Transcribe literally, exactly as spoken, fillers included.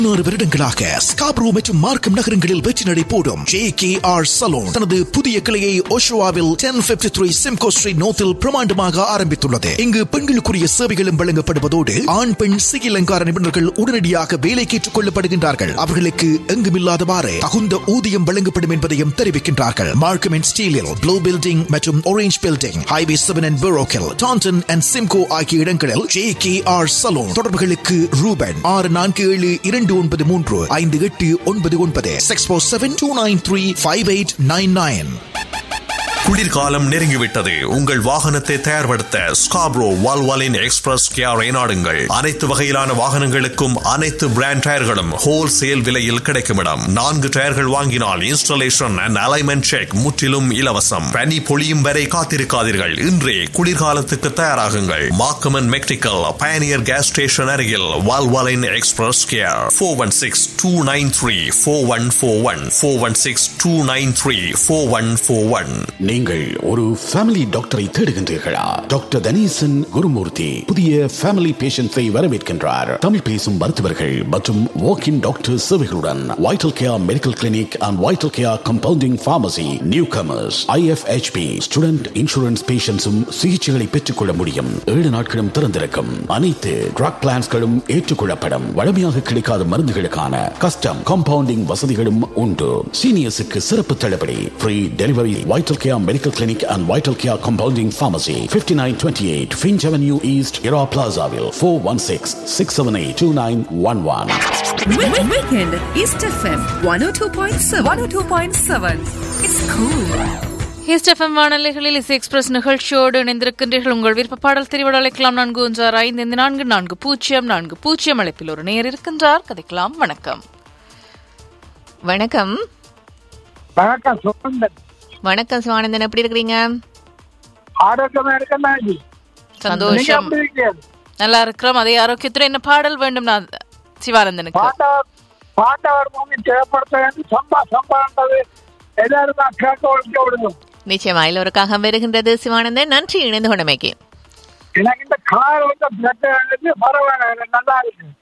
ஆறு வருடங்களாக ஸ்காப்ரோ மற்றும் மார்க்கம் நகரங்களில் வெற்றி நடை போடும் ஜே கே ஆர் சலூன் தனது புதிய கிளையை ஓஷோவாவில் ten fifty three Simcoe street நோத்தில் பிரமாண்டமாக ஆரம்பித்துள்ளது. இங்கு பெண்களுக்குரிய சேவைகளும் வழங்கப்படுவதோடு ஆண் பெண் சிகை அலங்கார நிபுணர்கள் உடனடியாக வேலைக்கு ஏற்றுக் கொள்ளப்படுகின்றார்கள். அவர்களுக்கு எங்குமில்லாதவாறு தகுந்த ஊதியம் வழங்கப்படும் என்பதையும் தெரிவிக்கின்றார்கள். மார்க்கம் அண்ட் ஸ்டீலில் ப்ளூ பில்டிங் மற்றும் orange building, highway seven and பெரோக்கில், Tandon and Simcoe ஆகிய இடங்களில் ஜே கே ஆர் சலூன். தொடர்புகளுக்கு ரூபன் ஆறு நான்கு ஏழு இரண்டு ஒன்பது மூன்று ஐந்து எட்டு ஒன்பது ஒன்பது six four seven two nine three five eight nine nine. குளிர்காலம் நெருங்கிவிட்டது. உங்கள் வாகனத்தை தயார்படுத்த ஸ்காப்ரோ வால்வாலின் எக்ஸ்பிரஸ் கேரை நாடுங்கள். அனைத்து வகையிலான வாகனங்களுக்கும் அனைத்து பிராண்ட் டயர்களும் ஹோல்சேல் விலையில் கிடைக்கும் இடம். நான்கு டயர்கள் வாங்கினால் இன்ஸ்டாலேஷன் அண்ட் அலைன்மென்ட் செக் முற்றிலும் இலவசம். பனி பொழியும் வரை காத்திருக்காதீர்கள். இன்றே குளிர்காலத்துக்கு தயாராகுங்கள். Markham and மெக்டிக்கல் pioneer gas station அருகில் Valvoline express care. Four one six two nine three four one four one four one six two nine three four one four one. நீங்கள் ஒரு ஃபேமிலி டாக்டரை தேடுகின்றீர்களா? டாக்டர் தனீசன் குருமூர்த்தி புதிய ஃபேமிலி பேஷண்ட்ஸை வரவேற்கின்றார். தமிழ் பேசும் மருத்துவர்கள் மற்றும் வாக்-இன் doctor சேவைகளுடன் vital care medical clinic and vital care compounding pharmacy. New commerce, I F H P, student insurance பேஷண்ட்ஸும் சிகிச்சைகளை பெற்றுக் கொள்ள முடியும். ஏழு நாட்களும் திறந்திருக்கும். அனைத்து ட்ரக் பிளான்ஸ்களும் ஏற்றுக்கொள்ளப்படும். வழமையாக கிடைக்காத மருந்துகளுக்கான கஸ்டம் கம்பவுண்டிங் வசதிகளும் உண்டு. சீனியர்ஸுக்கு சிறப்பு தள்ளுபடி. Free delivery. Vital care Medical Clinic and Vital Care Compounding Pharmacy, fifty-nine twenty-eight Finch Avenue East, Era Plazaville, four one six, six seven eight, two nine one one. Weekend East F M one oh two point seven. one oh two point seven. It's cool. East FM வானொலிகளில் இசை express நிகழ்ச்சியோடு இணைந்திருக்கின்றீர்கள். உங்கள் விருப்ப பாடல் தெரிவிட அழைக்கலாம். நான்கு ஒன்றாறு ஐந்து ஐந்து நான்கு நான்கு பூஜ்ஜியம் நான்கு பூஜ்ஜியம். அழைப்பில் ஒரு நேயர் இருக்கின்றார். கதைக்கலாம். வணக்கம். வணக்கம். வணக்கம். வணக்கம் சிவானந்தன், எப்படி இருக்கிறீங்க? ஆரோக்கியமா இருக்கேன். சந்தோஷம். நல்லா இருக்கிறோம். அதே ஆரோக்கியத்துல என்ன பாடல் வேண்டும் சிவானந்தனுக்கு? நிச்சயமா எல்லோருக்காக வருகின்றது சிவானந்தன். நன்றி இணைந்து கொண்டமைக்கு. எனக்கு இந்த கார் வந்து நல்லா இருக்கு.